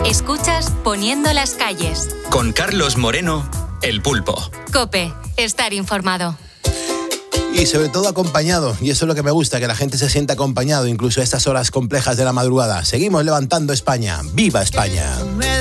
Escuchas Poniendo las calles. Con Carlos Moreno, El Pulpo. COPE, estar informado. Y sobre todo acompañado, y eso es lo que me gusta, que la gente se sienta acompañado, incluso a estas horas complejas de la madrugada. Seguimos levantando España. ¡Viva España!